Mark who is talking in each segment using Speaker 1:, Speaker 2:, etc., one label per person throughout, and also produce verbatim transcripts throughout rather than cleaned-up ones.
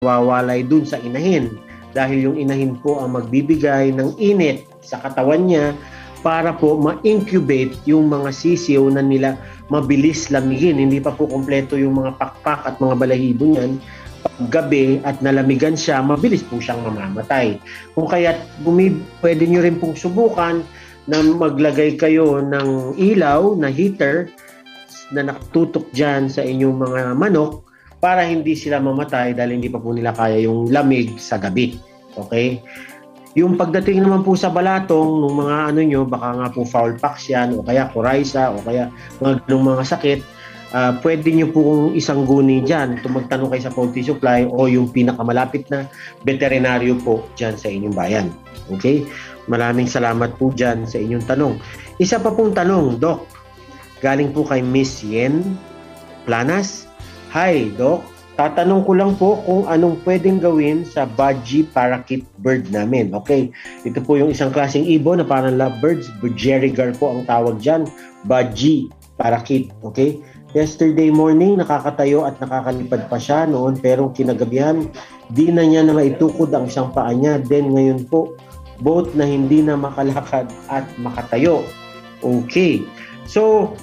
Speaker 1: nawawalay dun sa inahin. Dahil yung inahin po ang magbibigay ng init sa katawan niya para po ma-incubate yung mga sisiw na nila mabilis lamigin. Hindi pa po kompleto yung mga pakpak at mga balahibo niyan. Paggabi at nalamigan siya, mabilis po siyang mamamatay. Kung kaya bumi, pwede nyo rin pong subukan na maglagay kayo ng ilaw na heater na nakatutok dyan sa inyong mga manok para hindi sila mamatay dahil hindi pa po nila kaya yung lamig sa gabi. Okay? Yung pagdating naman po sa balatong ng mga ano nyo, baka nga po foul pox yan o kaya coryza o kaya mga ganung mga sakit, uh, pwede nyo pong isang guni dyan. Tumagtanong kayo sa poultry supply o yung pinakamalapit na veterinaryo po dyan sa inyong bayan. Okay? Maraming salamat po dyan sa inyong tanong. Isa pa pong tanong, Doc. Galing po kay Miss Yen Planas. Hi, Doc. Tatanong ko lang po kung anong pwedeng gawin sa budgie parakeet bird namin. Okay, ito po yung isang klaseng ibon na parang lovebirds. Budgerigar po ang tawag dyan. Budgie parakeet. Okay? Yesterday morning, nakakatayo at nakakalipad pa siya noon, pero kinagabihan, di na niya na maitukod ang isang paa niya. Then ngayon po, both na hindi na makalakad at makatayo. Okay. So,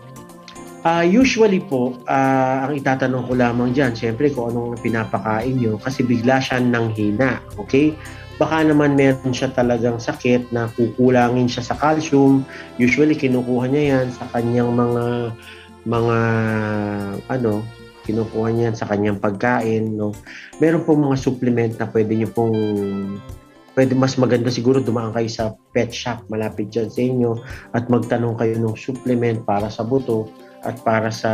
Speaker 1: Uh, usually po, uh, ang itatanong ko lamang dyan, syempre kung anong pinapakain nyo, kasi bigla siya nang hina, okay? Baka naman meron siya talagang sakit na kukulangin siya sa calcium. Usually, kinukuha niya yan sa kanyang mga, mga, ano, kinukuha niya yan sa kanyang pagkain, no? Meron po mga supplement na pwede nyo pong, pwede mas maganda siguro dumaan kayo sa pet shop, malapit dyan sa inyo, at magtanong kayo ng supplement para sa buto, at para sa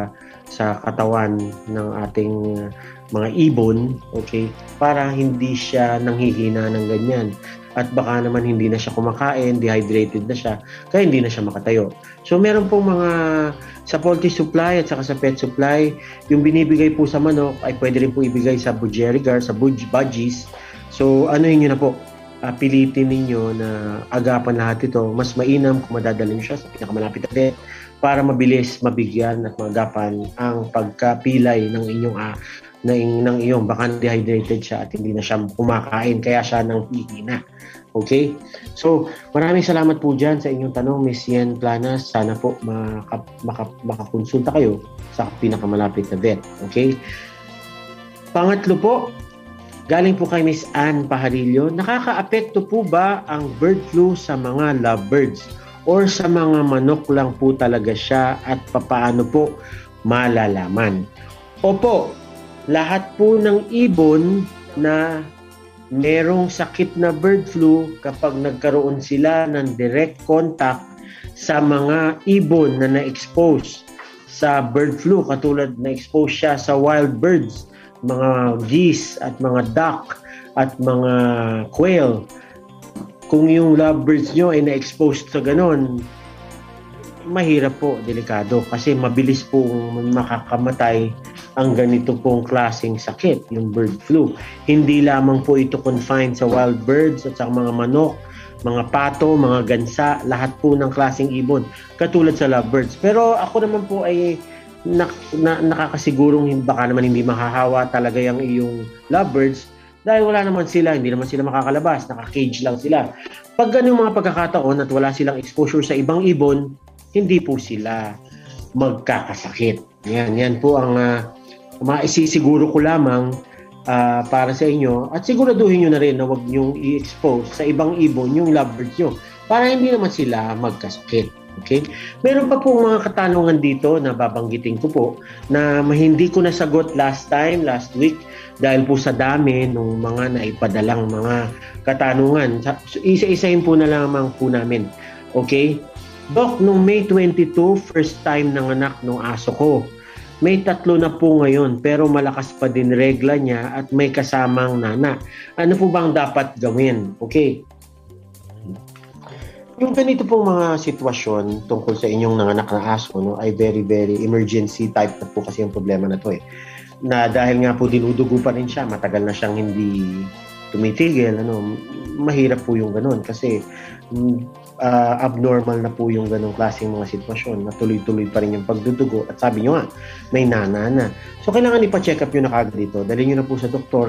Speaker 1: sa katawan ng ating mga ibon, okay? Para hindi siya nanghihina ng ganyan. At baka naman hindi na siya kumakain, dehydrated na siya, kaya hindi na siya makatayo. So meron pong mga sa poultry supply at saka sa pet supply, yung binibigay po sa manok ay pwede rin po ibigay sa budgerigar, sa budgies. So ano yun yun na po? Uh, pilitin ninyo na agapan lahat ito. Mas mainam kung madadalhin siya sa pinakamalapit na vet para mabilis mabigyan at magapan ang pagkapilay ng inyong uh, ng, ng iyong baka dehydrated siya at hindi na siya kumakain kaya siya nang hihina. Okay? So, maraming salamat po dyan sa inyong tanong, Miss Yen Planas. Sana po maka, maka, makakonsulta kayo sa pinakamalapit na vet. Okay? Pangatlo po, galing po kay Miss Ann Pajarillo, nakaka-apekto po ba ang bird flu sa mga lovebirds? Or sa mga manok lang po talaga siya at papaano po malalaman? Opo, lahat po ng ibon na merong sakit na bird flu kapag nagkaroon sila ng direct contact sa mga ibon na na-expose sa bird flu, katulad na-expose siya sa wild birds, mga geese at mga duck at mga quail. Kung yung lovebirds nyo ay na-exposed sa ganon, mahirap po, delikado. Kasi mabilis pong makakamatay ang ganito pong klaseng sakit, yung bird flu. Hindi lamang po ito confined sa wild birds at sa mga manok, mga pato, mga gansa, lahat po ng klaseng ibon, katulad sa lovebirds. Pero ako naman po ay na, na, nakakasigurong baka naman hindi mahahawa talaga yung iyong lovebirds. Dahil wala naman sila, hindi naman sila makakalabas, naka-cage lang sila. Pag ganyung mga pagkakataon at wala silang exposure sa ibang ibon, hindi po sila magkakasakit. Yan, yan po ang uh, maisisiguro ko lamang uh, para sa inyo. At siguraduhin nyo na rin na huwag nyong i-expose sa ibang ibon yung lovebirds nyo para hindi naman sila magkasakit. Okay? Meron pa po mga katanungan dito na babanggitin ko po na hindi ko nasagot last time, last week, dahil po sa dami ng mga naipadalang mga katanungan. So, isa-isahin po na lamang po namin. Okay? Doc, nung May twenty-two, first time nanganak ng aso ko. May tatlo na po ngayon, pero malakas pa din regla niya at may kasamang nana. Ano po bang dapat gawin? Okay. Yung ganito pong mga sitwasyon tungkol sa inyong nanganak na aso, no, ay very, very emergency type na po kasi yung problema na to eh. Na dahil nga po dinudugo pa rin siya, matagal na siyang hindi tumitigil, ano, mahirap po yung ganun kasi uh, abnormal na po yung ganung klaseng mga sitwasyon na tuloy-tuloy pa rin yung pagdudugo at sabi nyo nga, may nana na. So kailangan ipa-check up nyo na kagad dito. Dali nyo na po sa doktor